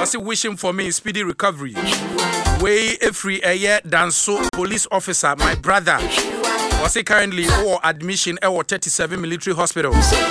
was wishing for me speedy recovery. Way free a year than so police officer, my brother. Was currently or admission at 37 military hospital.